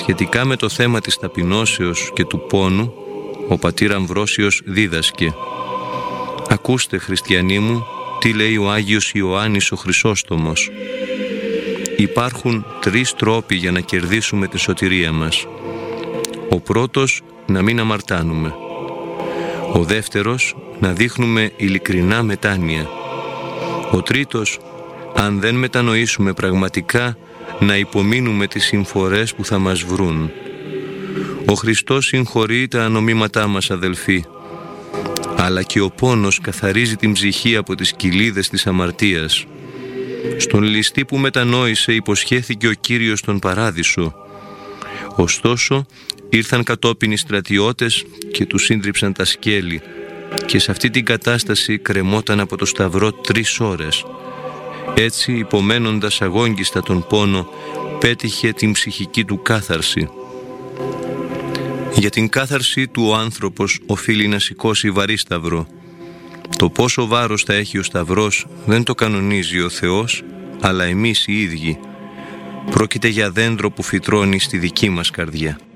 σχετικά με το θέμα της ταπεινώσεως και του πόνου, ο πατήρ Αμβρόσιος δίδασκε: «Ακούστε, χριστιανοί μου, τι λέει ο Άγιος Ιωάννης ο Χρυσόστομος. Υπάρχουν 3 τρόποι για να κερδίσουμε τη σωτηρία μας. Ο πρώτος, να μην αμαρτάνουμε. Ο δεύτερος, να δείχνουμε ειλικρινά μετάνοια. Ο τρίτος, αν δεν μετανοήσουμε πραγματικά, να υπομείνουμε τις συμφορές που θα μας βρουν. Ο Χριστός συγχωρεί τα ανομήματά μας, αδελφοί, αλλά και ο πόνος καθαρίζει την ψυχή από τις κοιλίδες της αμαρτίας. Στον ληστή που μετανόησε υποσχέθηκε ο Κύριος τον παράδεισο. Ωστόσο, ήρθαν κατόπιν οι στρατιώτες και του σύντριψαν τα σκέλη και σε αυτή την κατάσταση κρεμόταν από το σταυρό 3 ώρες. Έτσι, υπομένοντας αγόγγιστα τον πόνο, πέτυχε την ψυχική του κάθαρση. Για την κάθαρση του ο άνθρωπος οφείλει να σηκώσει βαρύ σταυρό. Το πόσο βάρος θα έχει ο σταυρός δεν το κανονίζει ο Θεός, αλλά εμείς οι ίδιοι. Πρόκειται για δέντρο που φυτρώνει στη δική μας καρδιά.